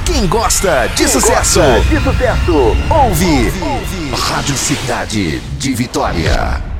Quem gosta de sucesso, ouve Rádio Cidade de Vitória.